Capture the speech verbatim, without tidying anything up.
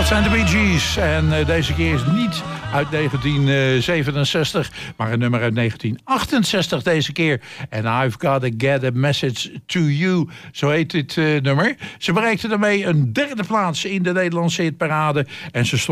zijn de Bee Gees. En uh, deze keer is niet uit negentien zevenenzestig, maar een nummer uit negentien achtenzestig deze keer. En I've Gotta Get a Message to You, zo heet dit uh, nummer. Ze bereikte daarmee een derde plaats in de Nederlandse hitparade. En ze stond